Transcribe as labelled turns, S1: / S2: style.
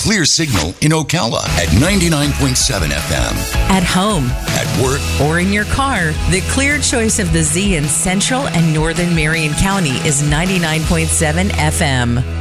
S1: clear signal in Ocala at 99.7 FM.
S2: At home,
S1: at work,
S2: or in your car, the clear choice of the Z in Central and Northern Marion County is 99.7 FM.